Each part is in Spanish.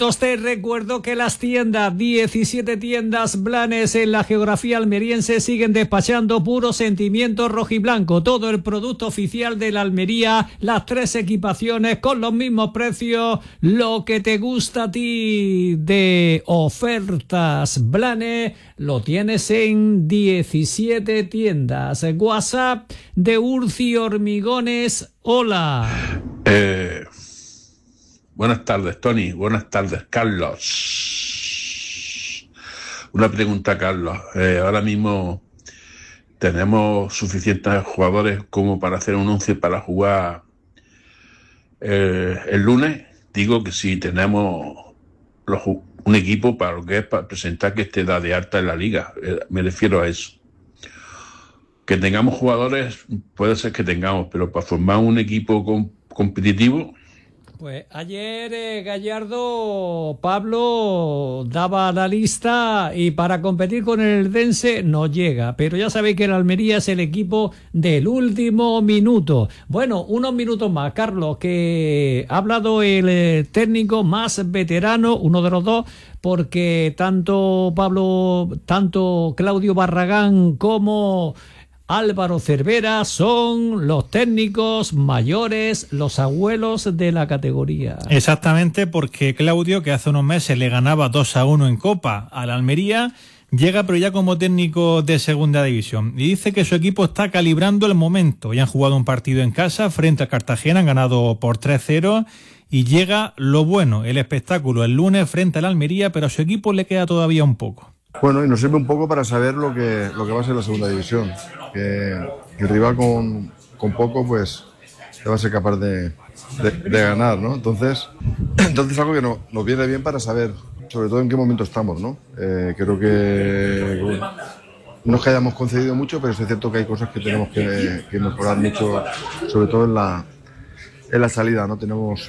minutos. Te recuerdo que las tiendas, 17 tiendas Blanes en la geografía almeriense, siguen despachando puro sentimiento rojiblanco. Todo el producto oficial de la Almería, las 3 equipaciones con los mismos precios. Lo que te gusta a ti de ofertas Blanes lo tienes en 17 tiendas. WhatsApp de Urci Hormigones. Hola. Buenas tardes, Tony. Buenas tardes, Carlos. Una pregunta, Carlos. Ahora mismo tenemos suficientes jugadores como para hacer un 11 para jugar el lunes. Digo que si tenemos un equipo para lo que es para presentar que esté de alta en la liga. Me refiero a eso. Que tengamos jugadores, puede ser que tengamos, pero para formar un equipo competitivo. Pues ayer Gallardo, Pablo, daba la lista y para competir con el Dense no llega. Pero ya sabéis que el Almería es el equipo del último minuto. Bueno, unos minutos más, Carlos, que ha hablado el técnico más veterano, uno de los dos, porque tanto Claudio Barragán como Álvaro Cervera son los técnicos mayores, los abuelos de la categoría. Exactamente, porque Claudio, que hace unos meses le ganaba 2-1 en Copa al Almería, llega pero ya como técnico de segunda división y dice que su equipo está calibrando el momento. Ya han jugado un partido en casa frente a Cartagena, han ganado por 3-0 y llega lo bueno, el espectáculo el lunes frente al Almería, pero a su equipo le queda todavía un poco. Bueno, y nos sirve un poco para saber lo que va a ser la segunda división. Que el rival con poco, pues, va a ser capaz de ganar, ¿no? Entonces algo que nos viene bien para saber, sobre todo en qué momento estamos, ¿no? Creo que bueno, no es que hayamos concedido mucho, pero es cierto que hay cosas que tenemos que mejorar mucho, sobre todo en la salida, ¿no? Tenemos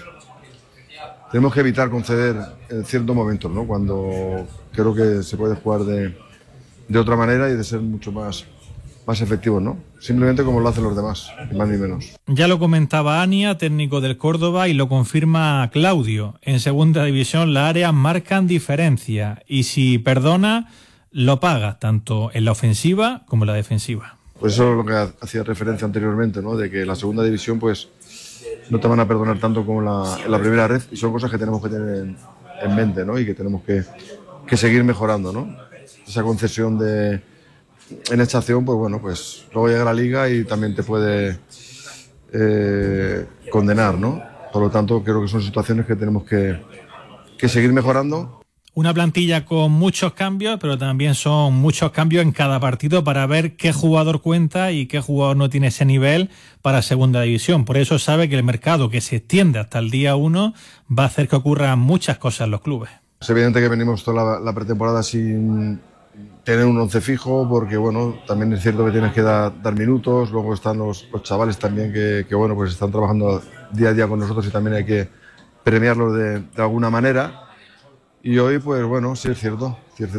que evitar conceder en ciertos momentos, ¿no? Cuando creo que se puede jugar de otra manera y de ser mucho más efectivos, ¿no? Simplemente como lo hacen los demás, ni más ni menos. Ya lo comentaba Ania, técnico del Córdoba, y lo confirma Claudio. En segunda división las áreas marcan diferencia y si perdona, lo paga, tanto en la ofensiva como en la defensiva. Pues eso es lo que hacía referencia anteriormente, ¿no? De que en la segunda división, pues, no te van a perdonar tanto como en la primera red, y son cosas que tenemos que tener en mente, ¿no? Y que tenemos que seguir mejorando, ¿no? Esa concesión en esta acción, pues bueno, pues luego llega la liga y también te puede condenar, ¿no? Por lo tanto, creo que son situaciones que tenemos que seguir mejorando. Una plantilla con muchos cambios, pero también son muchos cambios en cada partido para ver qué jugador cuenta y qué jugador no tiene ese nivel para segunda división. Por eso sabe que el mercado, que se extiende hasta el día 1, va a hacer que ocurran muchas cosas en los clubes. Es evidente que venimos toda la pretemporada sin tener un 11 fijo, porque bueno, también es cierto que tienes que dar minutos. Luego están los chavales también que bueno, pues están trabajando día a día con nosotros y también hay que premiarlos de alguna manera. Y hoy, pues bueno, sí es cierto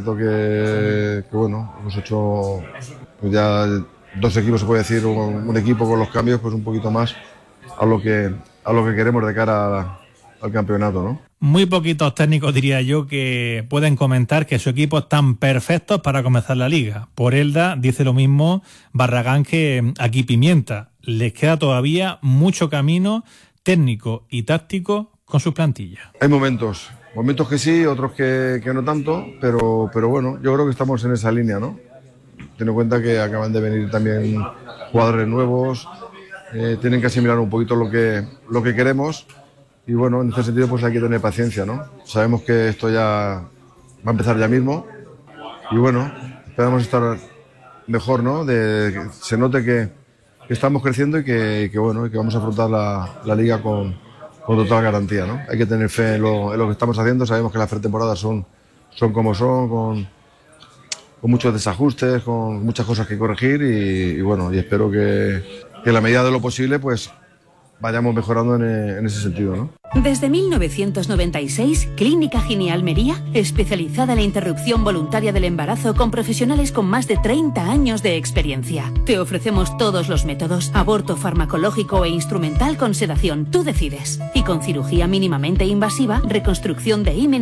que bueno, hemos hecho pues ya 2 equipos, se puede decir, un equipo con los cambios, pues un poquito más a lo que queremos de cara al campeonato, ¿no? Muy poquitos técnicos, diría yo, que pueden comentar que su equipo están perfectos para comenzar la liga. Por Elda dice lo mismo Barragán que aquí Pimienta. Les queda todavía mucho camino técnico y táctico con sus plantillas. Hay momentos que sí, otros que no tanto, pero bueno, yo creo que estamos en esa línea, ¿no? Ten en cuenta que acaban de venir también jugadores nuevos, tienen que asimilar un poquito lo que queremos y bueno, en este sentido pues hay que tener paciencia, ¿no? Sabemos que esto ya va a empezar ya mismo y bueno, esperamos estar mejor, ¿no? Que se note que estamos creciendo y que bueno, y que vamos a afrontar la liga con total garantía, ¿no? Hay que tener fe en lo que estamos haciendo. Sabemos que las pretemporadas son como son, con muchos desajustes, con muchas cosas que corregir y bueno, y espero que en la medida de lo posible pues vayamos mejorando en ese sentido, ¿no? Desde 1996, Clínica Gine Almería, especializada en la interrupción voluntaria del embarazo con profesionales con más de 30 años de experiencia. Te ofrecemos todos los métodos, aborto farmacológico e instrumental con sedación, tú decides. Y con cirugía mínimamente invasiva, reconstrucción de himen